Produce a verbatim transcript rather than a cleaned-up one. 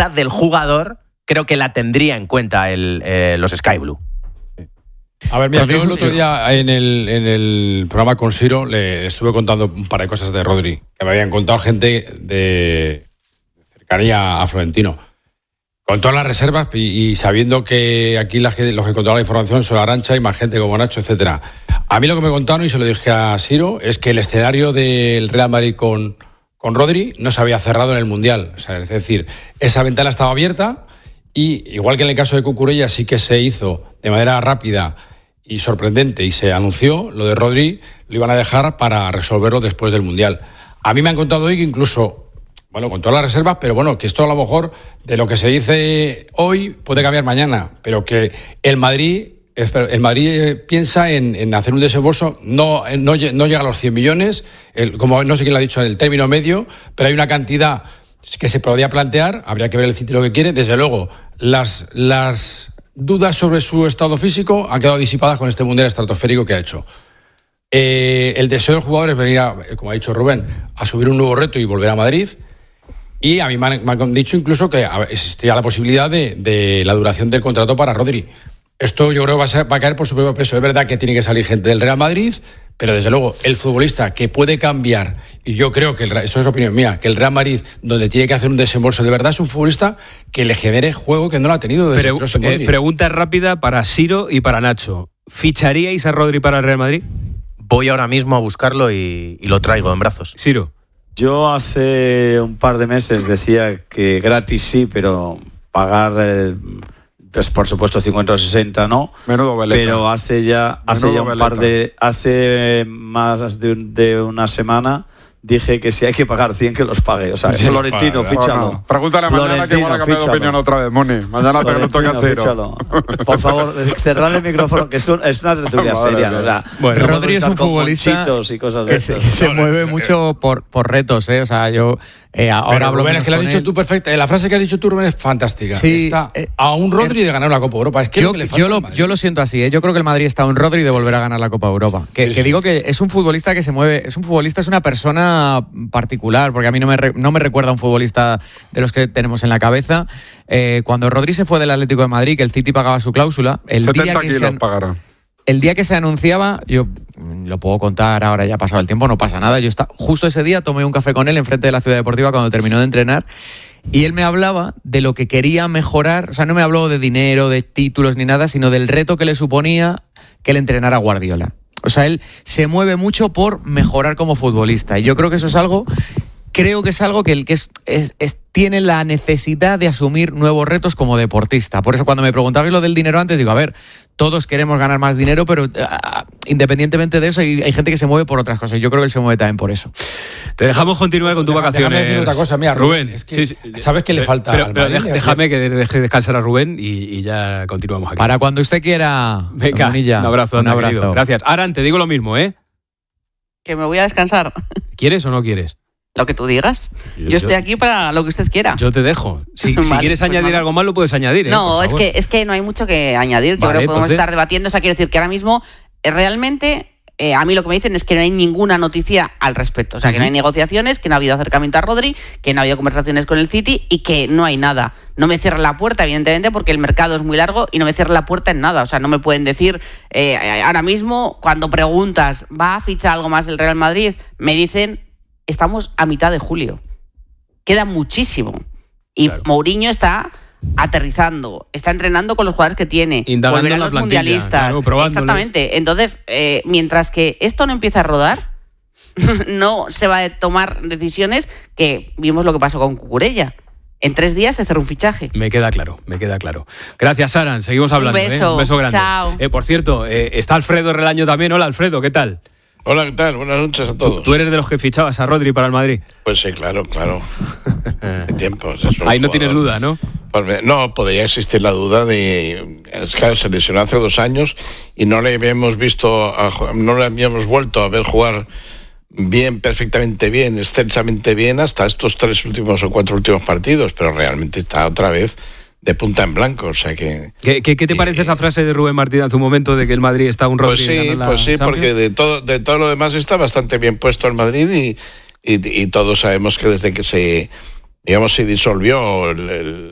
voluntad del jugador, creo que la tendría en cuenta el, eh, los Sky Blue. A ver, mira, yo el otro día en el, en el programa con Siro le estuve contando un par de cosas de Rodri, que me habían contado gente de cercanía a Florentino. Con todas las reservas y, y sabiendo que aquí la, los que controlan la información son Arantxa y más gente como Nacho, etcétera. A mí lo que me contaron, y se lo dije a Siro, es que el escenario del Real Madrid con, con Rodri no se había cerrado en el Mundial. O sea, es decir, esa ventana estaba abierta y, igual que en el caso de Cucurella, sí que se hizo de manera rápida y sorprendente y se anunció, lo de Rodri lo iban a dejar para resolverlo después del Mundial. A mí me han contado hoy que incluso, bueno, con todas las reservas, pero bueno, que esto a lo mejor de lo que se dice hoy puede cambiar mañana, pero que el Madrid, el Madrid piensa en, en hacer un desembolso, no, no, no llega a los cien millones, el, como no sé quién lo ha dicho, el término medio, pero hay una cantidad que se podría plantear, habría que ver el City lo que quiere. Desde luego, las, las dudas sobre su estado físico han quedado disipadas con este Mundial estratosférico que ha hecho. Eh, el deseo del jugador es venir, a, como ha dicho Rubén, a subir un nuevo reto y volver a Madrid. Y a mí me han, me han dicho incluso que existía la posibilidad de, de la duración del contrato para Rodri. Esto yo creo que va a, ser, va a caer por su propio peso. Es verdad que tiene que salir gente del Real Madrid, pero desde luego el futbolista que puede cambiar, y yo creo que, el, esto es opinión mía, que el Real Madrid, donde tiene que hacer un desembolso de verdad, es un futbolista que le genere juego que no lo ha tenido desde Pre- el eh, Pregunta rápida para Siro y para Nacho. ¿Ficharíais a Rodri para el Real Madrid? Voy ahora mismo a buscarlo y, y lo traigo en brazos. Siro. Yo hace un par de meses decía que gratis sí, pero pagar, eh, pues por supuesto cincuenta o sesenta no. Menudo veleta. Pero hace ya, hace Menudo ya un veleta. par de, hace más de, un, de una semana dije que si hay que pagar cien que los pague. O sea, Sí, Florentino, para, fíchalo. Bueno, pregúntale mañana que Florentino, igual ha cambiado de fíchalo. opinión otra vez, Moni. Mañana te lo toca Florentino, cero. fíchalo. Por favor, cerrad el micrófono, que es, un, es una tertulia Madre seria. mía. O sea, Bueno, no podemos Rodri es estar un con futbolista conchitos y cosas de que se, estas. que se No, mueve no, mucho por, por retos, ¿eh? O sea, yo eh, ahora Pero, hablo Rubén, menos es que lo has con dicho él. tú perfecta. La frase que has dicho tú, Rubén, es fantástica. Sí, Está eh, a un Rodri de ganar una Copa Europa. Es que es Yo, lo que le falta yo, al lo, Madrid. yo lo siento así, ¿eh? Yo creo que el Madrid está a un Rodri de volver a ganar la Copa Europa. Que, Sí, que sí. digo que es un futbolista que se mueve, es un futbolista, es una persona particular, porque a mí no me, re, no me recuerda a un futbolista de los que tenemos en la cabeza. Eh, cuando Rodri se fue del Atlético de Madrid, que el City pagaba su cláusula, el día setenta que kilos se an- pagará. el día que se anunciaba, yo lo puedo contar ahora, ya ha pasado el tiempo, no pasa nada. Yo está, justo ese día tomé un café con él enfrente de la Ciudad Deportiva cuando terminó de entrenar y él me hablaba de lo que quería mejorar. O sea, no me habló de dinero, de títulos ni nada, sino del reto que le suponía que él entrenara a Guardiola. O sea, él se mueve mucho por mejorar como futbolista y yo creo que eso es algo... Creo que es algo que el que es, es, es, tiene la necesidad de asumir nuevos retos como deportista. Por eso cuando me preguntabais lo del dinero antes, digo, a ver, todos queremos ganar más dinero, pero uh, independientemente de eso hay, hay gente que se mueve por otras cosas. Yo creo que él se mueve también por eso. Te dejamos continuar con tus Déjame vacaciones. decir otra cosa, mira, Rubén. Rubén, es que sí, sí. ¿sabes qué le falta Pero, al pero Madrid? deja- déjame que deje descansar a Rubén y, y ya continuamos aquí. Para cuando usted quiera, Venga, Bonilla, un abrazo. un anda, abrazo. querido. Gracias. Aran, te digo lo mismo, ¿eh? Que me voy a descansar. ¿Quieres o no quieres? Lo que tú digas. Yo- Yo estoy yo- aquí para lo que usted quiera. Yo te dejo. Si, si Vale, quieres pues añadir nada. algo más, lo puedes añadir, ¿eh? No, Por es favor. que, es que no hay mucho que añadir. Yo Vale, creo que podemos entonces- estar debatiendo. O sea, quiero decir que ahora mismo eh, realmente eh, a mí lo que me dicen es que no hay ninguna noticia al respecto. O sea, que no hay negociaciones, que no ha habido acercamiento a Rodri, que no ha habido conversaciones con el City y que no hay nada. No me cierra la puerta, evidentemente, porque el mercado es muy largo y no me cierra la puerta en nada. O sea, no me pueden decir eh, ahora mismo, cuando preguntas, ¿va a fichar algo más el Real Madrid? Me dicen, estamos a mitad de julio. Queda muchísimo. Y Claro. Mourinho está aterrizando, está entrenando con los jugadores que tiene, Indagando volverán en la los plantilla, mundialistas. claro, probándoles. Exactamente. Entonces, eh, mientras que esto no empieza a rodar, no se va a tomar decisiones que vimos lo que pasó con Cucurella. En tres días se cerró un fichaje. Me queda claro, me queda claro. Gracias, Aran. Seguimos hablando. Un beso. ¿eh? Un beso grande. Chao. Eh, por cierto, eh, está Alfredo Relaño también. Hola, Alfredo, ¿qué tal? Hola, ¿qué tal? Buenas noches a ¿Tú, todos. tú eres de los que fichabas a Rodri para el Madrid? Pues sí, claro, claro. Hay tiempos. es un Ahí no jugador. tienes duda, ¿no? Pues, no, podría existir la duda de... Es que se lesionó hace dos años y no le habíamos visto, a, no le habíamos vuelto a ver jugar bien, perfectamente bien, extensamente bien hasta estos tres últimos o cuatro últimos partidos, pero realmente está otra vez de punta en blanco, o sea que... ¿Qué, qué, qué te parece Eh, esa frase de Rubén Martín hace un momento de que el Madrid está un Rodri Pues sí, ganando la pues sí, Champions? porque de todo, de todo lo demás está bastante bien puesto el Madrid y, y, y todos sabemos que desde que se, digamos, se disolvió el, el